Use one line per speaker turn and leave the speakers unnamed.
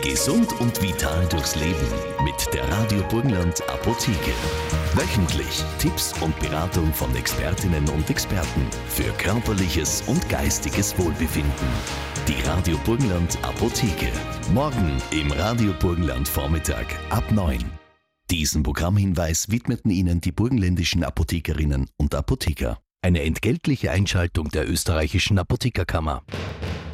Gesund und vital durchs Leben mit der Radio Burgenland Apotheke. Wöchentlich Tipps und Beratung von Expertinnen und Experten für körperliches und geistiges Wohlbefinden. Die Radio Burgenland Apotheke. Morgen im Radio Burgenland Vormittag ab 9. Diesen Programmhinweis widmeten Ihnen die burgenländischen Apothekerinnen und Apotheker. Eine entgeltliche Einschaltung der österreichischen Apothekerkammer.